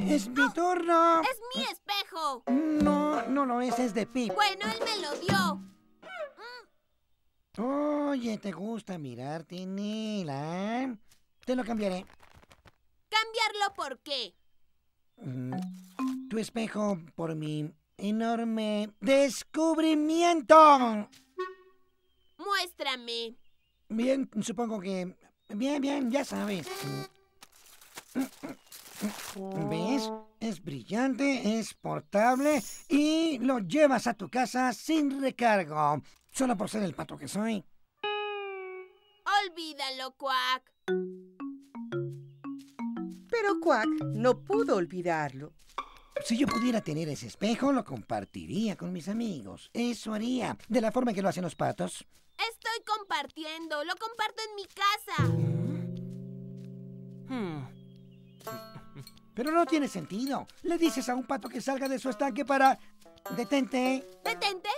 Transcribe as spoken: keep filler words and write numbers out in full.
¡Es mi turno! ¡Es mi espejo! No, no lo es, es de Pip. Bueno, él me lo dio. Oye, ¿te gusta mirarte en él, ah? Te lo cambiaré. ¿Cambiarlo por qué? Mm, Tu espejo por mi enorme descubrimiento. Muéstrame. Bien, supongo que... Bien, bien, ya sabes. ¿Ves? Es brillante, es portable y lo llevas a tu casa sin recargo. Solo por ser el pato que soy. Olvídalo, Quack. Pero Quack no pudo olvidarlo. Si yo pudiera tener ese espejo, lo compartiría con mis amigos. Eso haría, de la forma que lo hacen los patos. Estoy compartiendo. Lo comparto en mi casa. Hmm. Pero no tiene sentido. Le dices a un pato que salga de su estanque para... Detente. ¿Detente?